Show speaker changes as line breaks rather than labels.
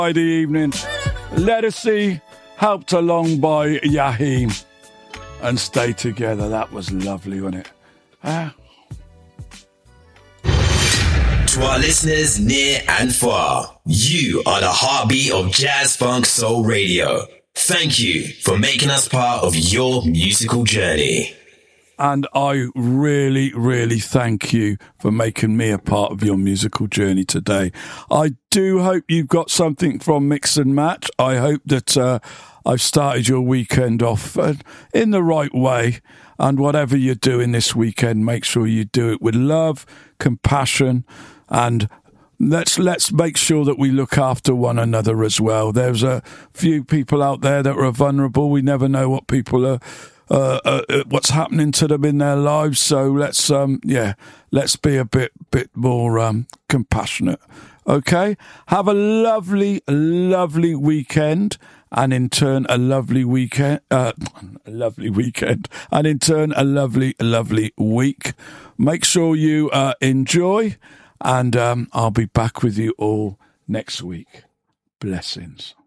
Friday evening. Lettucey, helped along by Yaheem. And Stay Together. That was lovely, wasn't it?
To our listeners near and far, you are the heartbeat of Jazz Funk Soul Radio. Thank you for making us part of your musical journey.
And I really, really thank you for making me a part of your musical journey today. I do hope you've got something from Mix and Match. I hope that I've started your weekend off in the right way. And whatever you're doing this weekend, make sure you do it with love, compassion, and let's make sure that we look after one another as well. There's a few people out there that are vulnerable. We never know what people are. What's happening to them in their lives. So let's be a bit more compassionate. Okay, have a lovely weekend, and in turn a lovely weekend, and in turn a lovely week. Make sure you enjoy, and I'll be back with you all next week. Blessings.